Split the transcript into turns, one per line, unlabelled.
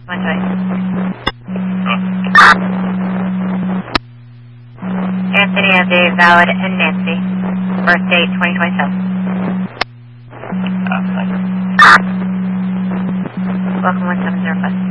My choice. Anthony has a valid and Nancy. Birth date 2027. Welcome 1705.